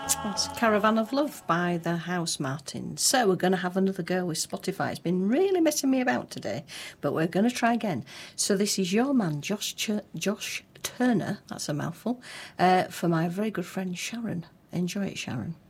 That's Caravan of Love by the Housemartins. So we're going to have another go with Spotify. It's been really messing me about today, but we're going to try again. So this is Your Man, Josh Turner, that's a mouthful, for my very good friend Sharon. Enjoy it, Sharon.